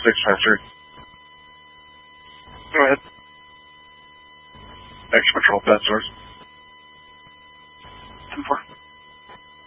653. Go ahead. Extra patrol, bed source. 10-4.